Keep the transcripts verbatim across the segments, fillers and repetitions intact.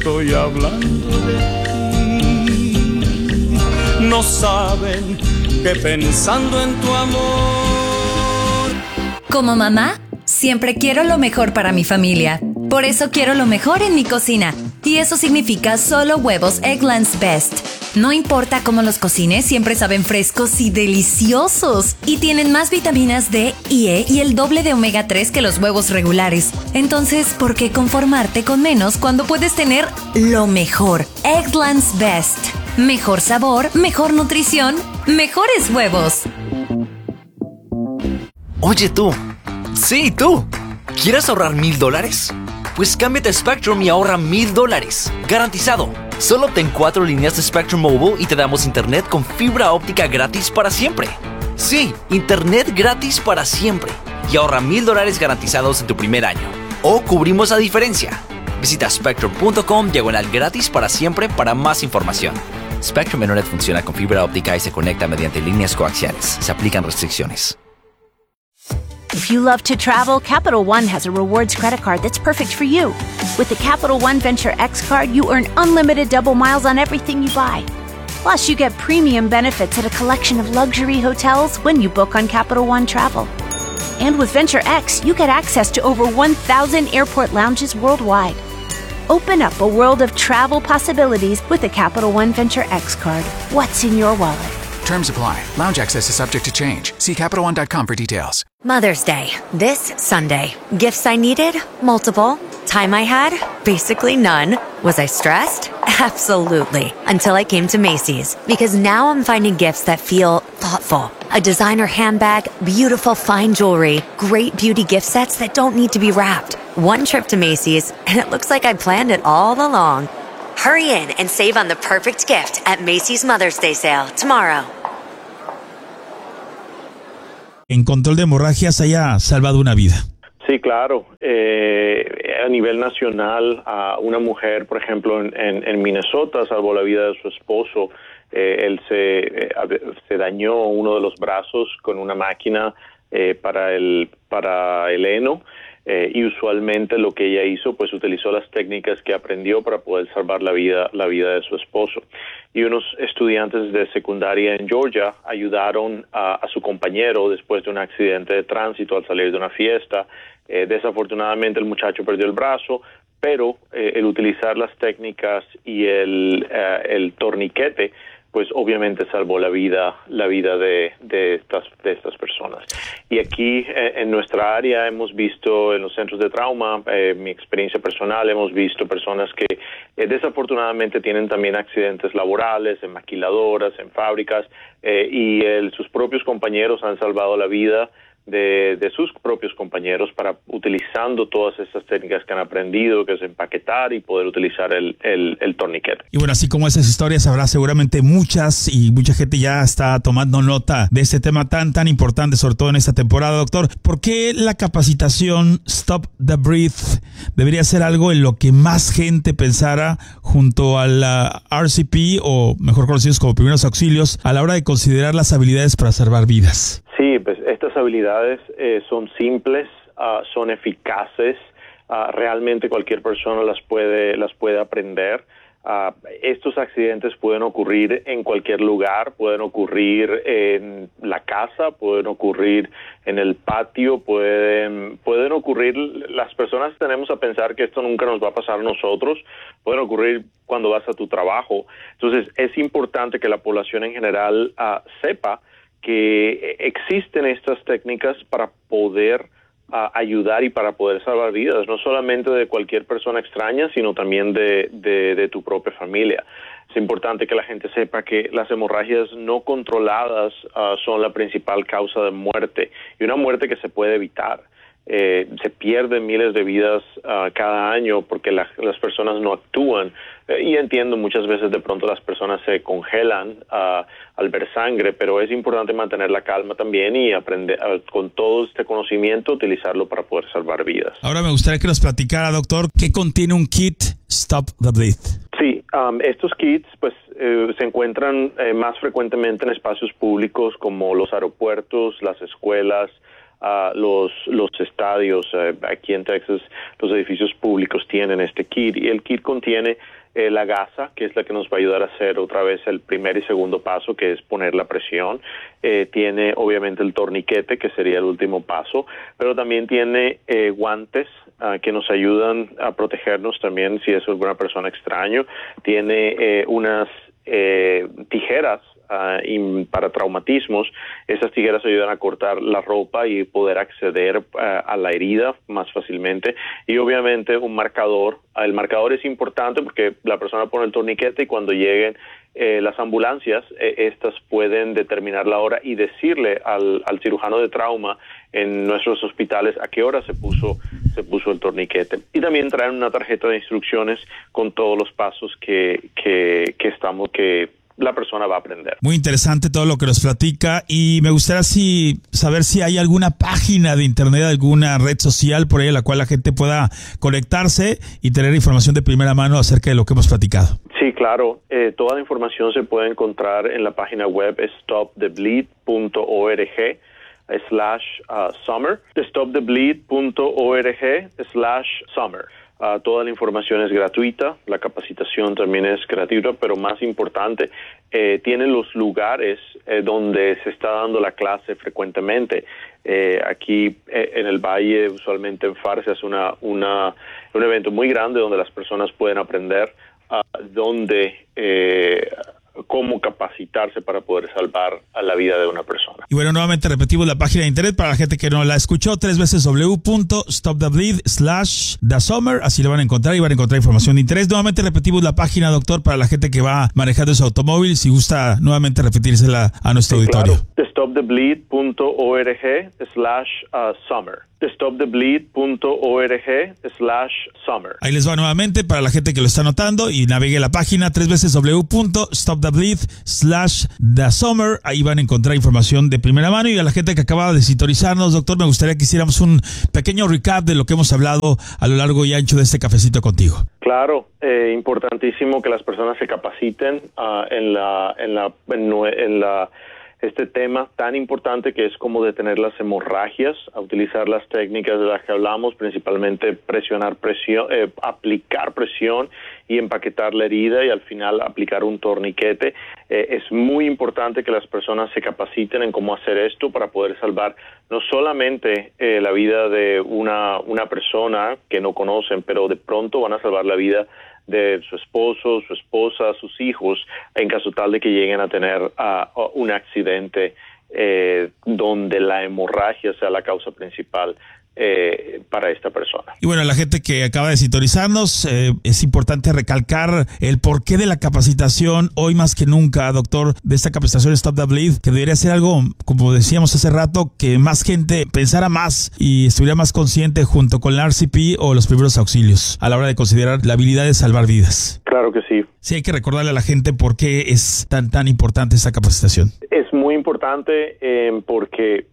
estoy hablando de ti. No saben que pensando en tu amor. Como mamá, siempre quiero lo mejor para mi familia. Por eso quiero lo mejor en mi cocina. Y eso significa solo huevos Eggland's Best. No importa cómo los cocines, siempre saben frescos y deliciosos. Y tienen más vitaminas D y E y el doble de omega tres que los huevos regulares. Entonces, ¿por qué conformarte con menos cuando puedes tener lo mejor? Eggland's Best. Mejor sabor, mejor nutrición, mejores huevos. Oye tú. Sí, tú. ¿Quieres ahorrar mil dólares? Pues cámbiate a Spectrum y ahorra mil dólares. Garantizado. Solo obtén cuatro líneas de Spectrum Mobile y te damos internet con fibra óptica gratis para siempre. Sí, internet gratis para siempre. Y ahorra mil dólares garantizados en tu primer año. O cubrimos la diferencia. Visita spectrum punto com diagonal gratis para siempre para más información. Spectrum Internet funciona con fibra óptica y se conecta mediante líneas coaxiales. Se aplican restricciones. If you love to travel, Capital One has a rewards credit card that's perfect for you. With the Capital One Venture X card, you earn unlimited double miles on everything you buy. Plus, you get premium benefits at a collection of luxury hotels when you book on Capital One Travel. And with Venture X, you get access to over one thousand airport lounges worldwide. Open up a world of travel possibilities with the Capital One Venture X card. What's in your wallet? Terms apply. Lounge access is subject to change. See Capital One dot com for details. Mother's Day, this Sunday. Gifts I needed? Multiple. Time I had? Basically none. Was I stressed? Absolutely. Until I came to Macy's. Because now I'm finding gifts that feel thoughtful. A designer handbag, beautiful fine jewelry, great beauty gift sets that don't need to be wrapped. One trip to Macy's, and it looks like I planned it all along. Hurry in and save on the perfect gift at Macy's Mother's Day sale tomorrow. En control de hemorragias haya salvado una vida. Sí, claro. Eh, a nivel nacional, a una mujer, por ejemplo, en, en, en Minnesota salvó la vida de su esposo. Eh, él se, eh, se dañó uno de los brazos con una máquina eh, para el para el heno. Eh, y usualmente lo que ella hizo, pues utilizó las técnicas que aprendió para poder salvar la vida, la vida de su esposo. Y unos estudiantes de secundaria en Georgia ayudaron a, a su compañero después de un accidente de tránsito al salir de una fiesta. Eh, desafortunadamente el muchacho perdió el brazo, pero eh, el utilizar las técnicas y el, eh, el torniquete, pues obviamente salvó la vida la vida de, de estas de estas personas. Y aquí eh, en nuestra área hemos visto en los centros de trauma, eh, mi experiencia personal, hemos visto personas que eh, desafortunadamente tienen también accidentes laborales en maquiladoras, en fábricas, eh, y el, sus propios compañeros han salvado la vida de, de sus propios compañeros para utilizando todas estas técnicas que han aprendido, que es empaquetar y poder utilizar el, el, el torniquete. Y bueno, así como esas historias habrá seguramente muchas y mucha gente ya está tomando nota de este tema tan tan importante, sobre todo en esta temporada, doctor. ¿Por qué la capacitación Stop the Breath debería ser algo en lo que más gente pensara junto a la R C P, o mejor conocidos como primeros auxilios, a la hora de considerar las habilidades para salvar vidas? Sí, pues estas habilidades eh, son simples, uh, son eficaces, uh, realmente cualquier persona las puede las puede aprender. Uh, estos accidentes pueden ocurrir en cualquier lugar, pueden ocurrir en la casa, pueden ocurrir en el patio, pueden pueden ocurrir, las personas tenemos a pensar que esto nunca nos va a pasar a nosotros, pueden ocurrir cuando vas a tu trabajo. Entonces es importante que la población en general uh, sepa que existen estas técnicas para poder uh, ayudar y para poder salvar vidas, no solamente de cualquier persona extraña, sino también de, de, de tu propia familia. Es importante que la gente sepa que las hemorragias no controladas uh, son la principal causa de muerte, y una muerte que se puede evitar. Eh, se pierden miles de vidas uh, cada año porque la, las personas no actúan, eh, y entiendo muchas veces de pronto las personas se congelan uh, al ver sangre, pero es importante mantener la calma también y aprender uh, con todo este conocimiento utilizarlo para poder salvar vidas. Ahora me gustaría que nos platicara, doctor, ¿qué contiene un kit Stop the Breath? Sí, um, estos kits pues eh, se encuentran eh, más frecuentemente en espacios públicos como los aeropuertos, las escuelas, uh, los, los estadios. Uh, aquí en Texas, los edificios públicos tienen este kit, y el kit contiene Eh, la gasa, que es la que nos va a ayudar a hacer otra vez el primer y segundo paso, que es poner la presión. Eh, tiene obviamente el torniquete, que sería el último paso, pero también tiene eh, guantes uh, que nos ayudan a protegernos también si es alguna persona extraño. Tiene eh, unas eh, tijeras Uh, y para traumatismos. Esas tijeras ayudan a cortar la ropa y poder acceder uh, a la herida más fácilmente, y obviamente un marcador. El marcador es importante porque la persona pone el torniquete y cuando lleguen eh, las ambulancias, eh, estas pueden determinar la hora y decirle al, al cirujano de trauma en nuestros hospitales a qué hora se puso se puso el torniquete, y también traen una tarjeta de instrucciones con todos los pasos que que, que estamos que la persona va a aprender. Muy interesante todo lo que nos platica, y me gustaría si, saber si hay alguna página de internet, alguna red social por ahí a la cual la gente pueda conectarse y tener información de primera mano acerca de lo que hemos platicado. Sí, claro. Eh, toda la información se puede encontrar en la página web stop the bleed punto org slash summer, stop the bleed punto org slash summer. Uh, toda la información es gratuita, la capacitación también es gratuita, pero más importante, eh, tienen los lugares eh, donde se está dando la clase frecuentemente. Eh, aquí eh, en el Valle, usualmente en Pharr, se hace una, una, un evento muy grande donde las personas pueden aprender uh, donde eh, cómo capacitarse para poder salvar a la vida de una persona. Y bueno, nuevamente repetimos la página de internet para la gente que no la escuchó, tres veces w punto stop the bleed slash the summer, así lo van a encontrar y van a encontrar información de interés. Nuevamente repetimos la página, doctor, para la gente que va manejando su automóvil, si gusta nuevamente repetírsela a nuestro sí, auditorio. Claro. stop the bleed punto org slash summer. stop the bleed punto org slash summer. Ahí les va nuevamente para la gente que lo está anotando, y navegue la página tres veces w punto stop the bleed slash the summer. Ahí van a encontrar información de primera mano. Y a la gente que acaba de sintonizarnos, doctor, me gustaría que hiciéramos un pequeño recap de lo que hemos hablado a lo largo y ancho de este cafecito contigo. Claro, eh, importantísimo que las personas se capaciten uh, en la en la en, en la este tema tan importante que es como detener las hemorragias, a utilizar las técnicas de las que hablamos, principalmente presionar presión, eh, aplicar presión y empaquetar la herida, y al final aplicar un torniquete. Eh, es muy importante que las personas se capaciten en cómo hacer esto para poder salvar no solamente eh, la vida de una, una persona que no conocen, pero de pronto van a salvar la vida de su esposo, su esposa, sus hijos, en caso tal de que lleguen a tener uh, un accidente eh, donde la hemorragia sea la causa principal eh, para esta persona. Y bueno, la gente que acaba de sintonizarnos, eh, es importante recalcar el porqué de la capacitación hoy más que nunca, doctor, de esta capacitación Stop the Bleed, que debería ser algo, como decíamos hace rato, que más gente pensara más y estuviera más consciente junto con la R C P o los primeros auxilios a la hora de considerar la habilidad de salvar vidas. Claro que sí. Sí, hay que recordarle a la gente por qué es tan, tan importante esta capacitación. Es muy importante eh, porque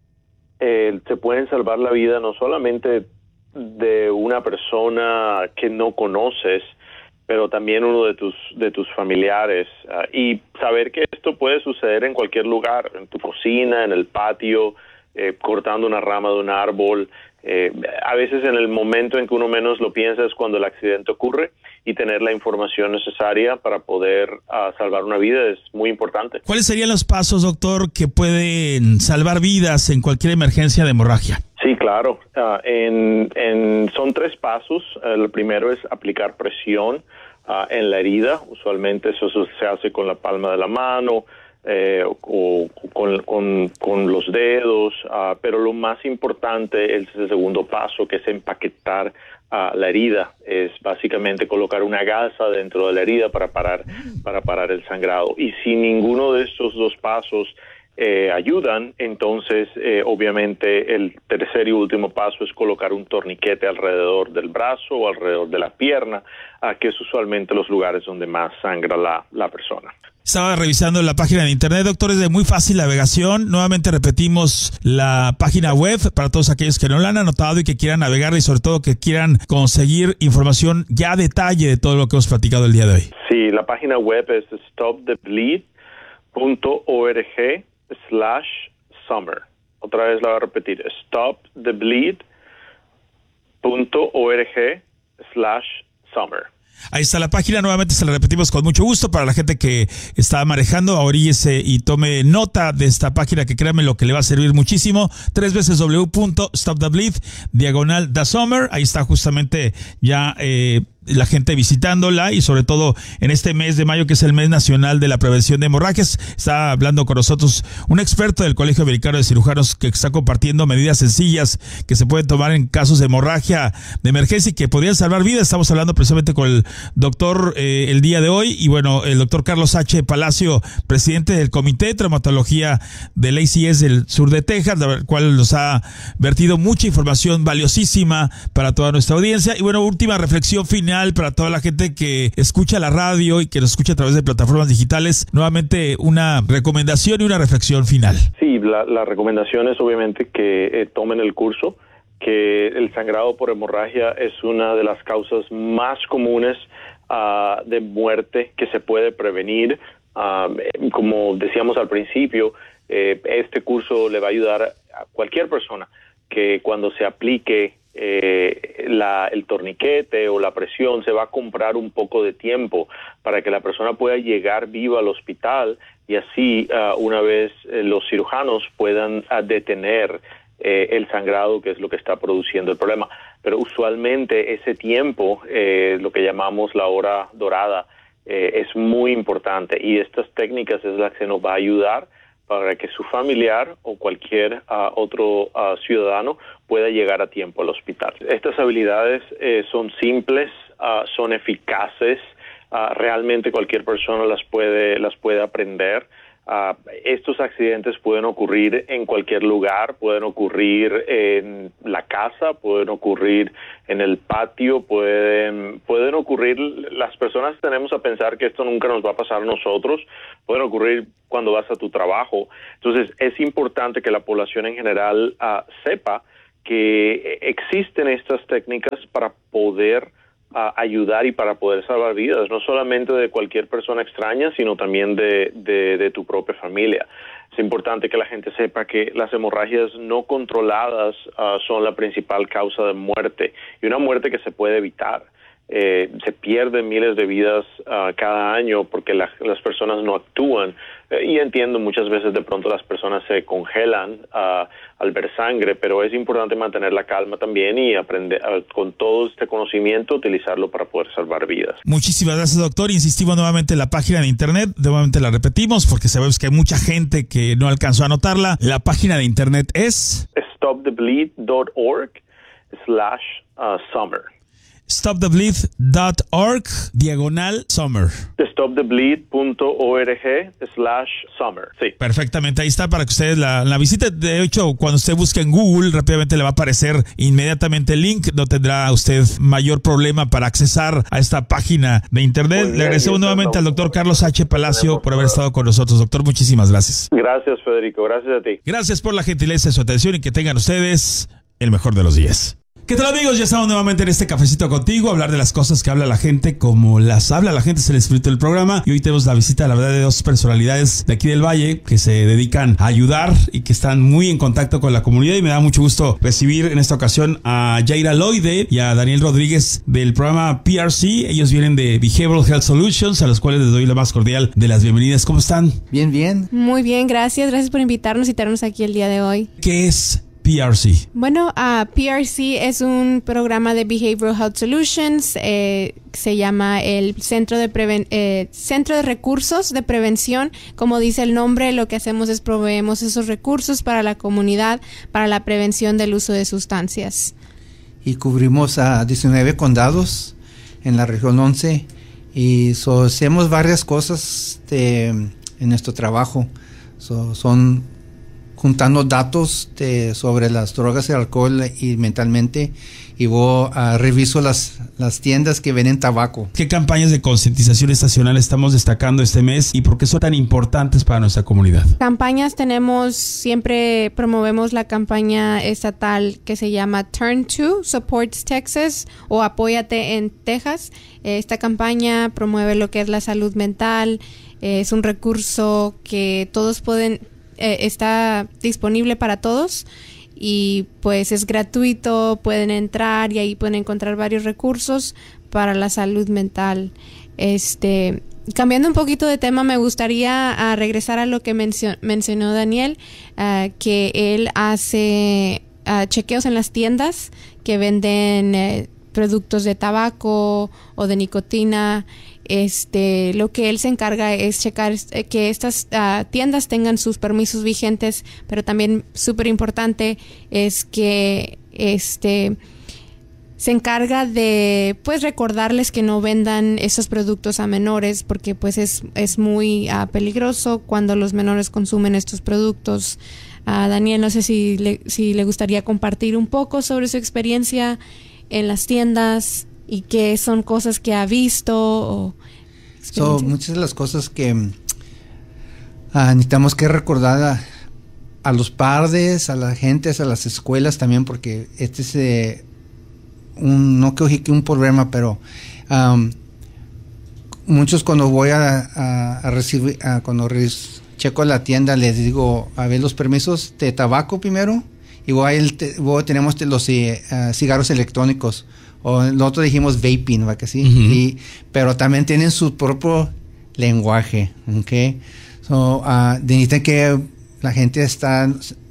Eh, se pueden salvar la vida no solamente de una persona que no conoces, pero también uno de tus de tus familiares, uh, y saber que esto puede suceder en cualquier lugar, en tu cocina, en el patio, eh, cortando una rama de un árbol. Eh, a veces en el momento en que uno menos lo piensa es cuando el accidente ocurre, y tener la información necesaria para poder uh, salvar una vida es muy importante. ¿Cuáles serían los pasos, doctor, que pueden salvar vidas en cualquier emergencia de hemorragia? Sí, claro. Uh, en, en, son tres pasos. El primero es aplicar presión uh, en la herida. Usualmente eso se hace con la palma de la mano, Eh, o con, con, con los dedos, uh, pero lo más importante es el segundo paso, que es empaquetar uh, la herida. Es básicamente colocar una gasa dentro de la herida para parar, para parar el sangrado. Y si ninguno de estos dos pasos eh, ayudan, entonces eh, obviamente el tercer y último paso es colocar un torniquete alrededor del brazo o alrededor de la pierna, uh, que es usualmente los lugares donde más sangra la, la persona. Estaba revisando la página de internet, doctor, es de muy fácil navegación. Nuevamente repetimos la página web para todos aquellos que no la han anotado y que quieran navegar, y sobre todo que quieran conseguir información ya a detalle de todo lo que hemos platicado el día de hoy. Sí, la página web es stop the bleed punto org slash summer. Otra vez la voy a repetir, stop the bleed punto org slash summer. Ahí está la página, nuevamente se la repetimos con mucho gusto para la gente que está manejando, oríllese y tome nota de esta página que créanme lo que le va a servir muchísimo, tres veces w punto stop the bleed diagonal the summer, ahí está justamente ya eh, la gente visitándola y sobre todo en este mes de mayo que es el mes nacional de la prevención de hemorragias. Está hablando con nosotros un experto del Colegio Americano de Cirujanos que está compartiendo medidas sencillas que se pueden tomar en casos de hemorragia de emergencia y que podrían salvar vidas. Estamos hablando precisamente con el doctor eh, el día de hoy y bueno, el doctor Carlos H. Palacio, presidente del Comité de Traumatología del A C S del sur de Texas, el cual nos ha vertido mucha información valiosísima para toda nuestra audiencia. Y bueno, última reflexión final para toda la gente que escucha la radio y que nos escucha a través de plataformas digitales, nuevamente una recomendación y una reflexión final. Sí, la, la recomendación es obviamente que eh, tomen el curso, que el sangrado por hemorragia es una de las causas más comunes uh, de muerte que se puede prevenir. Uh, como decíamos al principio, eh, este curso le va a ayudar a cualquier persona que cuando se aplique Eh, la, el torniquete o la presión se va a comprar un poco de tiempo para que la persona pueda llegar viva al hospital y así uh, una vez eh, los cirujanos puedan uh, detener eh, el sangrado, que es lo que está produciendo el problema. Pero usualmente ese tiempo, eh, lo que llamamos la hora dorada, eh, es muy importante y estas técnicas es la que nos va a ayudar para que su familiar o cualquier uh, otro uh, ciudadano pueda llegar a tiempo al hospital. Estas habilidades eh, son simples, uh, son eficaces, uh, realmente cualquier persona las puede, las puede aprender. Uh, estos accidentes pueden ocurrir en cualquier lugar, pueden ocurrir en la casa, pueden ocurrir en el patio, pueden, pueden ocurrir, las personas tenemos a pensar que esto nunca nos va a pasar a nosotros, pueden ocurrir cuando vas a tu trabajo. Entonces es importante que la población en general uh, sepa que existen estas técnicas para poder a ayudar y para poder salvar vidas, no solamente de cualquier persona extraña, sino también de, de, de tu propia familia. Es importante que la gente sepa que las hemorragias no controladas uh, son la principal causa de muerte y una muerte que se puede evitar. Eh, se pierden miles de vidas uh, cada año porque la, las personas no actúan eh, y entiendo muchas veces de pronto las personas se congelan uh, al ver sangre, pero es importante mantener la calma también y aprender uh, con todo este conocimiento utilizarlo para poder salvar vidas. Muchísimas gracias, doctor. Insistimos nuevamente en la página de internet, nuevamente la repetimos porque sabemos que hay mucha gente que no alcanzó a anotarla. La página de internet es stop the bleed punto org slash summer. stop the bleed punto org diagonal summer. stop the bleed punto org slash summer. Sí. Perfectamente, ahí está para que ustedes la, la visiten. De hecho, cuando usted busque en Google, rápidamente le va a aparecer inmediatamente el link. No tendrá usted mayor problema para accesar a esta página de internet. Le agradecemos nuevamente al doctor Carlos H. Palacio por haber estado con nosotros. Doctor, muchísimas gracias. Gracias, Federico. Gracias a ti. Gracias por la gentileza de su atención y que tengan ustedes el mejor de los días. ¿Qué tal, amigos? Ya estamos nuevamente en este cafecito contigo, a hablar de las cosas que habla la gente, como las habla la gente, es el espíritu del programa. Y hoy tenemos la visita, la verdad, de dos personalidades de aquí del Valle que se dedican a ayudar y que están muy en contacto con la comunidad. Y me da mucho gusto recibir en esta ocasión a Yaira Loide y a Daniel Rodríguez del programa P R C. Ellos vienen de Behavioral Health Solutions, a los cuales les doy la más cordial de las bienvenidas. ¿Cómo están? Bien, bien. Muy bien, gracias. Gracias por invitarnos y tenernos aquí el día de hoy. ¿Qué es P R C? Bueno, uh, P R C es un programa de Behavioral Health Solutions. Eh, se llama el Centro de Preven- eh, Centro de Recursos de Prevención. Como dice el nombre, lo que hacemos es proveemos esos recursos para la comunidad para la prevención del uso de sustancias. Y cubrimos a diecinueve condados en la región once y so, hacemos varias cosas de, en nuestro trabajo. So, son juntando datos de, sobre las drogas y el alcohol y mentalmente, y voy a reviso las, las tiendas que venden tabaco. ¿Qué campañas de concientización estacional estamos destacando este mes y por qué son tan importantes para nuestra comunidad? Campañas tenemos, siempre promovemos la campaña estatal que se llama Turn to Supports Texas o Apóyate en Texas. Esta campaña promueve lo que es la salud mental, es un recurso que todos pueden eh, está disponible para todos y pues es gratuito, pueden entrar y ahí pueden encontrar varios recursos para la salud mental. Este, cambiando un poquito de tema, me gustaría uh, regresar a lo que mencio- mencionó Daniel, uh, que él hace uh, chequeos en las tiendas que venden uh, productos de tabaco o de nicotina. Este, lo que él se encarga es checar que estas uh, tiendas tengan sus permisos vigentes, pero también súper importante es que este se encarga de pues recordarles que no vendan esos productos a menores, porque pues es, es muy uh, peligroso cuando los menores consumen estos productos. Uh, Daniel, no sé si le, si le gustaría compartir un poco sobre su experiencia en las tiendas y qué son cosas que ha visto o so, muchas de las cosas que uh, necesitamos que recordar a, a los padres, a la gente, a las escuelas también, porque este es eh, un, no creo que un problema, pero um, muchos cuando voy a, a, a recibir, a, cuando res, checo la tienda, les digo, a ver los permisos de tabaco primero, y luego, te, luego tenemos los uh, cigarros electrónicos, o nosotros dijimos vaping, ¿va que sí? Uh-huh. Y, pero también tienen su propio lenguaje, ¿ok? So, uh, necesitan que la gente está,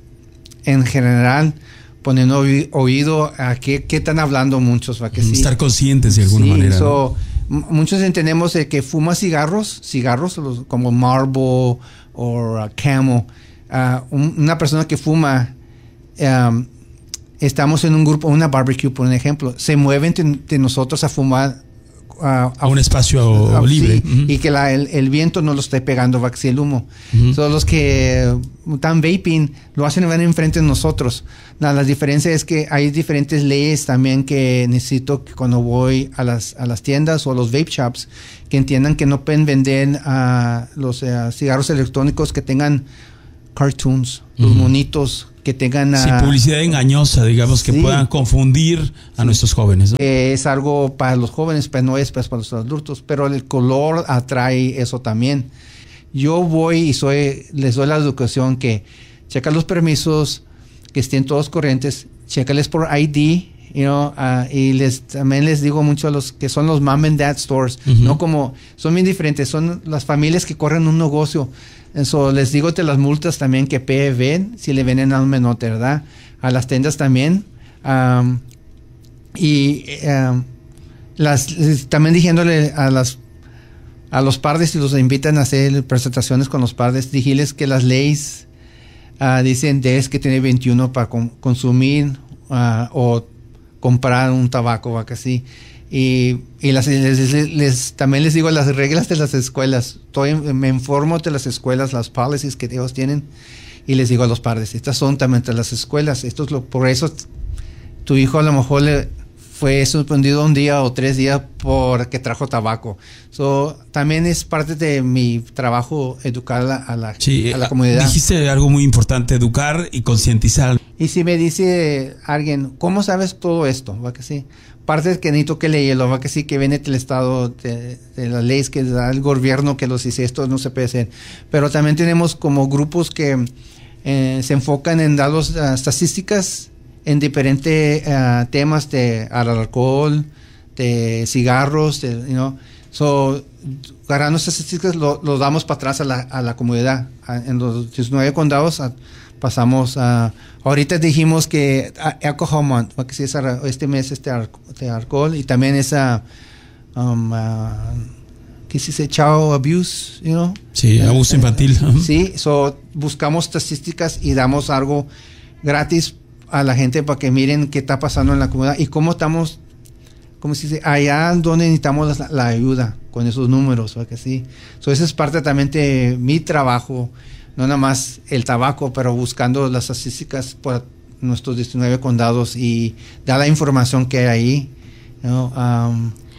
en general, poniendo oí- oído a qué, qué están hablando muchos, ¿va que sí? Estar conscientes de alguna sí, manera. So, ¿no? m- muchos entendemos de que fuma cigarros, cigarros los, como Marlboro o uh, Camel. Uh, un, una persona que fuma, um, estamos en un grupo, una barbecue, por un ejemplo, se mueven de, de nosotros a fumar uh, a un espacio uh, libre. Sí, uh-huh. Y que la, el, el viento no lo esté pegando, va que sea el humo. Uh-huh. Todos los que están vaping lo hacen van enfrente de nosotros. La, la diferencia es que hay diferentes leyes también que necesito que cuando voy a las, a las tiendas o a los vape shops, que entiendan que no pueden vender uh, los uh, cigarros electrónicos que tengan cartoons, uh-huh. los monitos, que tengan... Sí, uh, publicidad engañosa, digamos, que sí, puedan confundir a sí, nuestros jóvenes, ¿no? Eh, es algo para los jóvenes, pues no es pues, para los adultos, pero el color atrae eso también. Yo voy y soy les doy la educación que checa los permisos, que estén todos corrientes, chécales por I D, you know, uh, y les también les digo mucho a los que son los mom and dad stores, uh-huh. no como, son bien diferentes, son las familias que corren un negocio. Eso les digo de las multas también que ven si le venden a un menor, ¿verdad? A las tiendas también. Um, y um, las también diciéndole a las a los padres, si los invitan a hacer presentaciones con los padres, dijiles que las leyes uh, dicen es que tiene veintiuno para con, consumir uh, o comprar un tabaco o algo así. Y, y las, les, les, les, también les digo las reglas de las escuelas. Estoy, me informo de las escuelas, las policies que ellos tienen, y les digo a los padres, estas son también de las escuelas. Esto es lo, por eso tu hijo a lo mejor le fue suspendido un día o tres días porque trajo tabaco. So, también es parte de mi trabajo educar a la, a la, sí, a la comunidad. Dijiste algo muy importante, educar y concientizar. Y si me dice alguien, ¿cómo sabes todo esto? ¿Va que sí? Parte de que necesito que leerlo, va que sí, que viene del estado de, de las leyes que da el gobierno que los dice esto no se puede hacer. Pero también tenemos como grupos que eh, se enfocan en dar las uh, estadísticas en diferentes uh, temas de alcohol, de cigarros, de, you know. So, agarrando esas estadísticas lo, lo damos para atrás a la, a la comunidad. A, en los diecinueve condados a, pasamos a... Ahorita dijimos que uh, Alcohol Month, que sí es este mes este de alcohol, y también esa... Um, uh, ¿qué se dice? Child abuse, you know? Sí, uh, abuso infantil. Uh, sí, so, buscamos estadísticas y damos algo gratis a la gente para que miren qué está pasando en la comunidad y cómo estamos, cómo se dice, allá donde necesitamos la, la ayuda con esos números, ¿verdad que sí? So, esa es parte también de mi trabajo, no nada más el tabaco, pero buscando las estadísticas por nuestros diecinueve condados y dar la información que hay ahí, you know, um,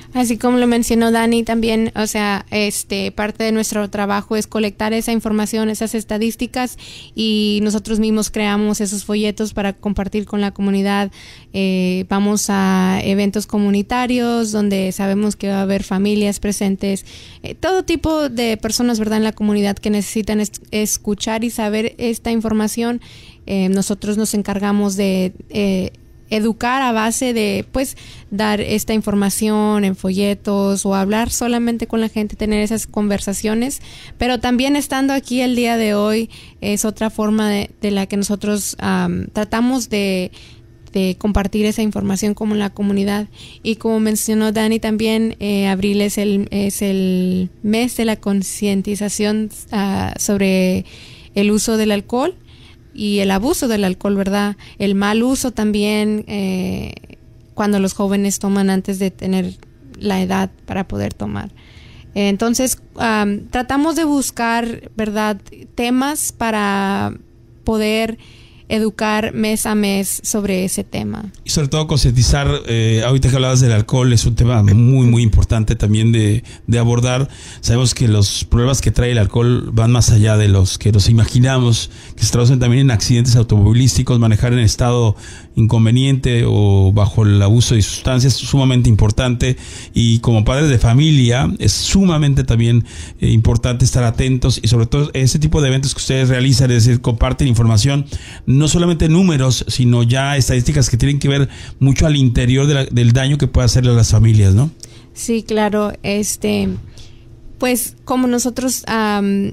Así como lo mencionó Dani también, o sea, este parte de nuestro trabajo es colectar esa información, esas estadísticas, y nosotros mismos creamos esos folletos para compartir con la comunidad. Eh, vamos a eventos comunitarios donde sabemos que va a haber familias presentes, eh, todo tipo de personas, ¿verdad?, en la comunidad que necesitan es- escuchar y saber esta información. Eh, nosotros nos encargamos de eh, educar a base de, pues, dar esta información en folletos o hablar solamente con la gente, tener esas conversaciones, pero también estando aquí el día de hoy es otra forma de, de la que nosotros um, tratamos de, de compartir esa información con la comunidad. Y como mencionó Dani también, eh, abril es el, es el mes de la concientización uh, sobre el uso del alcohol y el abuso del alcohol, ¿verdad? El mal uso también, eh, cuando los jóvenes toman antes de tener la edad para poder tomar. Entonces, um, tratamos de buscar, ¿verdad?, temas para poder educar mes a mes sobre ese tema. Y sobre todo concientizar, eh, ahorita que hablabas del alcohol, es un tema muy muy importante también de, de abordar. Sabemos que los problemas que trae el alcohol van más allá de los que nos imaginamos, que se traducen también en accidentes automovilísticos, manejar en estado inconveniente o bajo el abuso de sustancias es sumamente importante, y como padres de familia es sumamente también eh, importante estar atentos, y sobre todo ese tipo de eventos que ustedes realizan, es decir, comparten información, no solamente números, sino ya estadísticas que tienen que ver mucho al interior de la, del daño que puede hacerle a las familias, ¿no? Sí, claro. Este, pues como nosotros um,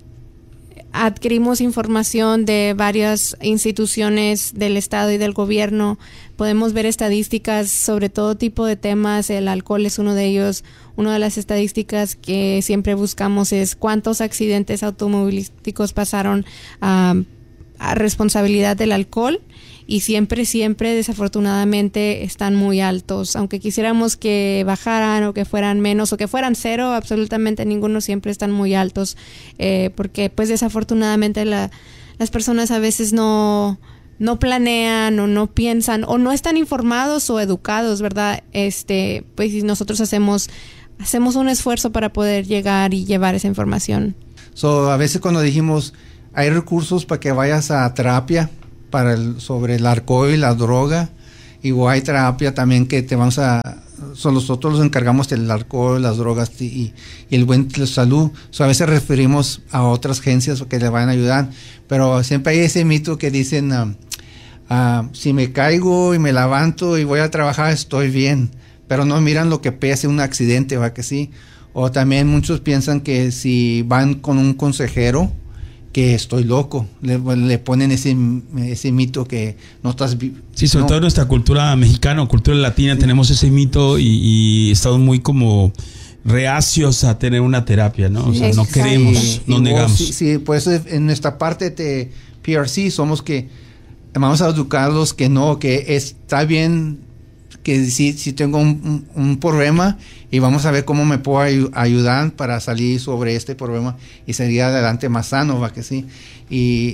adquirimos información de varias instituciones del Estado y del gobierno, podemos ver estadísticas sobre todo tipo de temas. El alcohol es uno de ellos. Una de las estadísticas que siempre buscamos es cuántos accidentes automovilísticos pasaron um, a responsabilidad del alcohol, y siempre, siempre desafortunadamente están muy altos. Aunque quisiéramos que bajaran o que fueran menos o que fueran cero, absolutamente ninguno, siempre están muy altos, eh, porque pues desafortunadamente la, las personas a veces no, no planean o no piensan o no están informados o educados, ¿verdad? Este, pues nosotros hacemos, hacemos un esfuerzo para poder llegar y llevar esa información. So, a veces cuando dijimos hay recursos para que vayas a terapia para el, sobre el alcohol y la droga, y o hay terapia también que te vamos a, so, nosotros nos encargamos del alcohol, las drogas y, y el buen la salud. So, a veces referimos a otras agencias que le van a ayudar, pero siempre hay ese mito que dicen uh, uh, si me caigo y me levanto y voy a trabajar estoy bien, pero no miran lo que pasa un accidente, ¿va que sí? O también muchos piensan que si van con un consejero que estoy loco, le, le ponen ese, ese mito que no estás... Sí, sobre no. todo en nuestra cultura mexicana o cultura latina, sí, tenemos ese mito y, y estamos muy como reacios a tener una terapia, ¿no? Sí, o sea, no queremos, sí, no negamos. Sí, sí, por eso en nuestra parte de P R C somos que vamos a educarlos que no, que está bien, que si, si tengo un, un, un problema y vamos a ver cómo me puedo ay- ayudar para salir sobre este problema y salir adelante más sano, ¿va que sí? Y,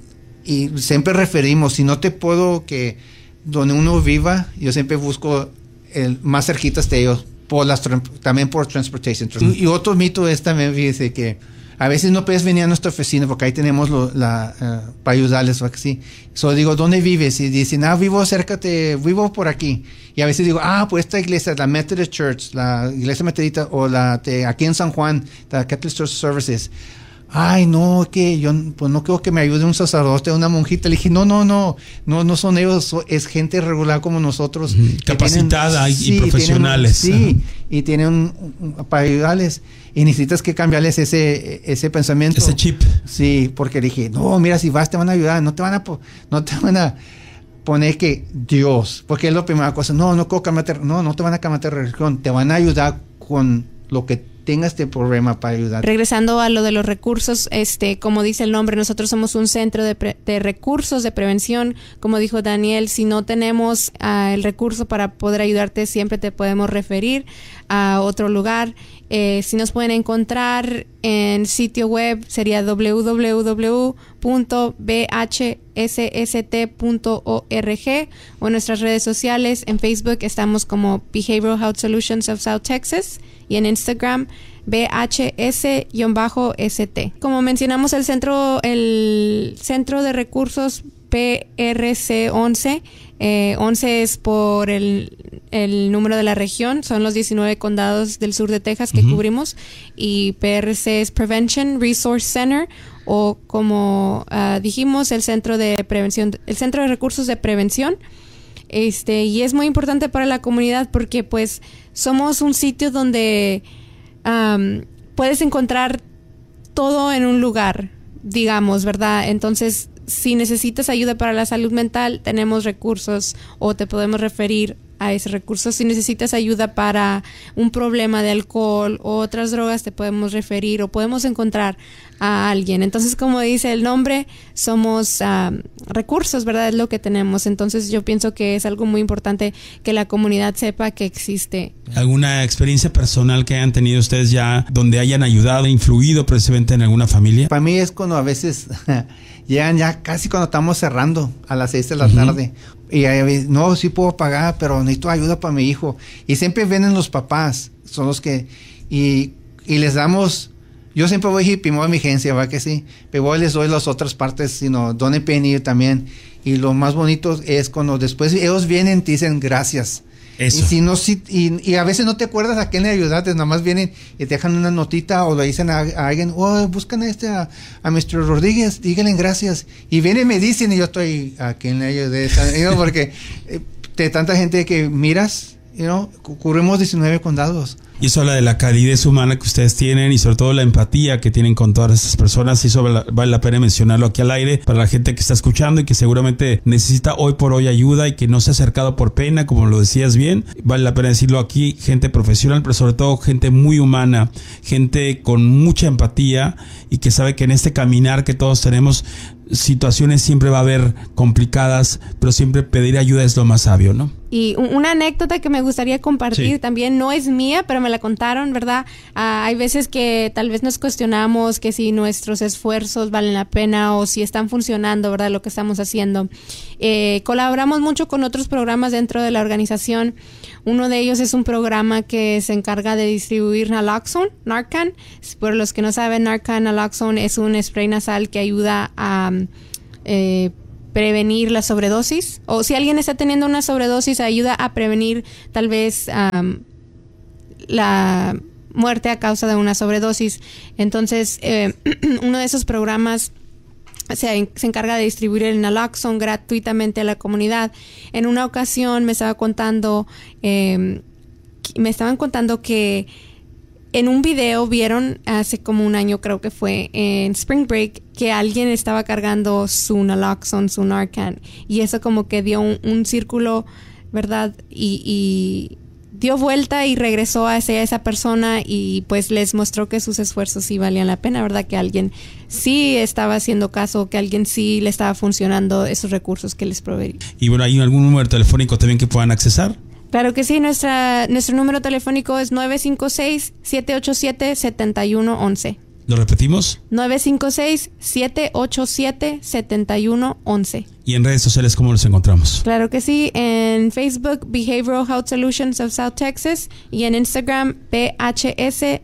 y siempre referimos, si no te puedo que donde uno viva, yo siempre busco el más cerquitas de ellos, por las también por transportation. Uh-huh. Y, y otro mito es también, fíjese que a veces no puedes venir a nuestra oficina porque ahí tenemos lo, la, uh, para ayudarles, ¿va que sí? So digo, ¿dónde vives? Y dicen, ah, vivo cerca de, vivo por aquí. Y a veces digo, ah, pues esta iglesia, la Methodist Church, la iglesia metodista, o la de aquí en San Juan, la Catholic Church Services. Ay, no, que yo pues no creo que me ayude un sacerdote, una monjita. Le dije, no, no, no, no, no son ellos, es gente regular como nosotros. Uh-huh. Capacitada tienen, y, sí, y profesionales. Tienen, sí, y tienen un, un, para ayudarles. Y necesitas que cambiarles ese, ese pensamiento. Ese chip. Sí, porque le dije, no, mira, si vas te van a ayudar, no te van a, no te van a poner que Dios, porque es la primera cosa. No, no creo cambiarte, no, no te van a cambiar de religión, te van a ayudar con lo que tenga este problema para ayudar. Regresando a lo de los recursos, este, como dice el nombre, nosotros somos un centro de, pre- de recursos de prevención. Como dijo Daniel, si no tenemos uh, el recurso para poder ayudarte, siempre te podemos referir a otro lugar. Eh, si nos pueden encontrar en sitio web sería doble u doble u doble u punto b h s s t punto org o en nuestras redes sociales. En Facebook estamos como Behavioral Health Solutions of South Texas y en Instagram B H S S T. Como mencionamos, el centro, el centro de recursos P R C once, eh, once es por el, el número de la región, son los diecinueve condados del sur de Texas que uh-huh. cubrimos, y P R C es Prevention Resource Center, o como uh, dijimos, el centro de prevención, el centro de recursos de prevención. Este, y es muy importante para la comunidad porque pues somos un sitio donde um, puedes encontrar todo en un lugar, digamos, ¿verdad? Entonces, si necesitas ayuda para la salud mental, tenemos recursos o te podemos referir a ese recurso. Si necesitas ayuda para un problema de alcohol o otras drogas, te podemos referir o podemos encontrar a alguien. Entonces, como dice el nombre, somos um, recursos, ¿verdad? Es lo que tenemos. Entonces, yo pienso que es algo muy importante que la comunidad sepa que existe. ¿Alguna experiencia personal que hayan tenido ustedes ya donde hayan ayudado, influido precisamente en alguna familia? Para mí es cuando a veces llegan ya casi cuando estamos cerrando a las seis de la uh-huh. tarde. Y ahí, no, sí puedo pagar, pero necesito ayuda para mi hijo. Y siempre vienen los papás, son los que... Y, y les damos... Yo siempre voy y pimo a mi agencia, ¿va que sí? Pero voy y les doy las otras partes, sino donen penny también. Y lo más bonito es cuando después ellos vienen y te dicen gracias. Eso. Y, si no, si, y, y a veces no te acuerdas a quién le ayudaste, nada más vienen y te dejan una notita o le dicen a, a alguien, oh, buscan a, este, a, a mister Rodríguez, díganle gracias. Y vienen y me dicen y yo estoy, ¿a quién le ayudé? You know, porque eh, de tanta gente que miras, you know, cubrimos diecinueve condados. Y eso habla de la calidez humana que ustedes tienen y sobre todo la empatía que tienen con todas estas personas. Y eso vale la pena mencionarlo aquí al aire para la gente que está escuchando y que seguramente necesita hoy por hoy ayuda y que no se ha acercado por pena, como lo decías bien. Vale la pena decirlo aquí, gente profesional, pero sobre todo gente muy humana, gente con mucha empatía y que sabe que en este caminar que todos tenemos, situaciones siempre va a haber complicadas, pero siempre pedir ayuda es lo más sabio, ¿no? Y una anécdota que me gustaría compartir sí. también, no es mía, pero me la contaron, ¿verdad? Uh, hay veces que tal vez nos cuestionamos que si nuestros esfuerzos valen la pena o si están funcionando, ¿verdad? Lo que estamos haciendo. Eh, colaboramos mucho con otros programas dentro de la organización. Uno de ellos es un programa que se encarga de distribuir Naloxone, Narcan. Por los que no saben, Narcan, Naloxone es un spray nasal que ayuda a eh, prevenir la sobredosis. O si alguien está teniendo una sobredosis, ayuda a prevenir tal vez um, la muerte a causa de una sobredosis. Entonces, eh, uno de esos programas Se, se encarga de distribuir el Naloxone gratuitamente a la comunidad. En una ocasión me estaba contando, eh, me estaban contando que en un video vieron hace como un año, creo que fue en Spring Break, que alguien estaba cargando su Naloxone, su Narcan, y eso como que dio un, un círculo, ¿verdad? Y, y dio vuelta y regresó hacia esa persona y pues les mostró que sus esfuerzos sí valían la pena, ¿verdad? Que alguien sí estaba haciendo caso, que alguien sí le estaba funcionando esos recursos que les proveía. Y bueno, ¿hay algún número telefónico también que puedan accesar? Claro que sí, nuestra, nuestro número telefónico es nueve cinco seis, siete ocho siete, siete uno uno uno. ¿Lo repetimos? nueve cinco seis, siete ocho siete, siete uno uno uno. ¿Y en redes sociales cómo los encontramos? Claro que sí, en Facebook Behavioral Health Solutions of South Texas y en Instagram B H S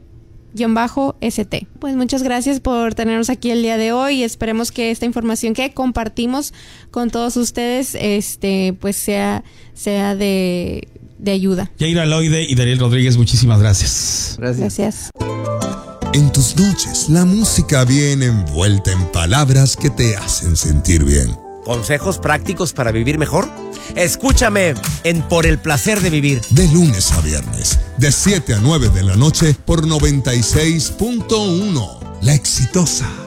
S T. Pues muchas gracias por tenernos aquí el día de hoy y esperemos que esta información que compartimos con todos ustedes este pues sea, sea de, de ayuda. Yaira Loide y Daniel Rodríguez, muchísimas gracias. Gracias. Gracias. En tus noches, la música viene envuelta en palabras que te hacen sentir bien. ¿Consejos prácticos para vivir mejor? Escúchame en Por el Placer de Vivir. De lunes a viernes, de siete a nueve de la noche por noventa y seis punto uno. La Exitosa.